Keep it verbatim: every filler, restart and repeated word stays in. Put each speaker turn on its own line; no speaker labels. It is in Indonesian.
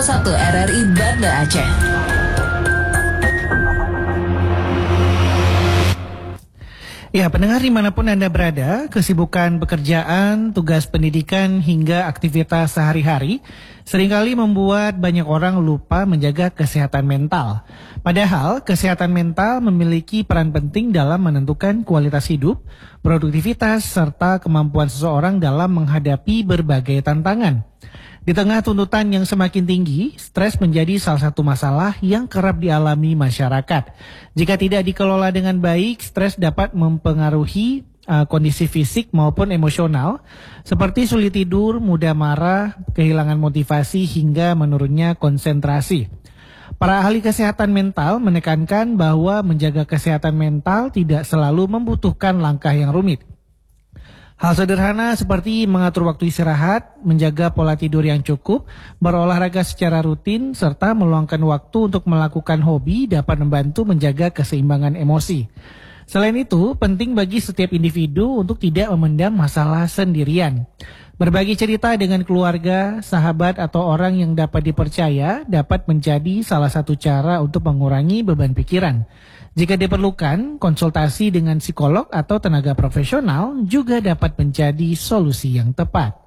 satu R R I Banda Aceh.
Ya, pendengar dimanapun Anda berada, kesibukan pekerjaan, tugas pendidikan, hingga aktivitas sehari-hari seringkali membuat banyak orang lupa menjaga kesehatan mental. Padahal, kesehatan mental memiliki peran penting dalam menentukan kualitas hidup, produktivitas, serta kemampuan seseorang dalam menghadapi berbagai tantangan. Di tengah tuntutan yang semakin tinggi, stres menjadi salah satu masalah yang kerap dialami masyarakat. Jika tidak dikelola dengan baik, stres dapat mempengaruhi uh, kondisi fisik maupun emosional, seperti sulit tidur, mudah marah, kehilangan motivasi, hingga menurunnya konsentrasi. Para ahli kesehatan mental menekankan bahwa menjaga kesehatan mental tidak selalu membutuhkan langkah yang rumit. Hal sederhana seperti mengatur waktu istirahat, menjaga pola tidur yang cukup, berolahraga secara rutin, serta meluangkan waktu untuk melakukan hobi dapat membantu menjaga keseimbangan emosi. Selain itu, penting bagi setiap individu untuk tidak memendam masalah sendirian. Berbagi cerita dengan keluarga, sahabat, atau orang yang dapat dipercaya dapat menjadi salah satu cara untuk mengurangi beban pikiran. Jika diperlukan, konsultasi dengan psikolog atau tenaga profesional juga dapat menjadi solusi yang tepat.